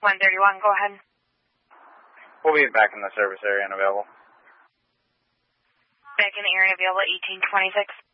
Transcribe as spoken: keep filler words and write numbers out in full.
one thirty-one, go ahead. We'll be back in the service area and available. Back in the area available, eighteen twenty-six.